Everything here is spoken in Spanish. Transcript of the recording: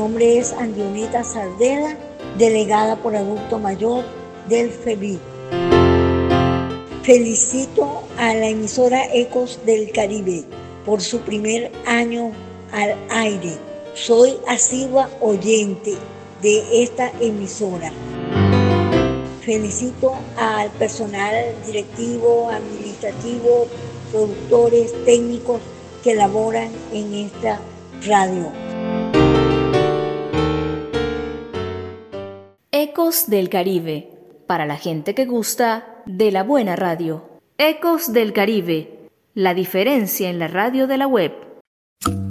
nombre es Andioneta Sardela, delegada por adulto mayor del FEBIC. Felicito a la emisora Ecos del Caribe por su primer año al aire. Soy asidua oyente de esta emisora. Felicito al personal directivo, administrativo, productores, técnicos que laboran en esta radio. Ecos del Caribe, para la gente que gusta de la buena radio. Ecos del Caribe, la diferencia en la radio de la web.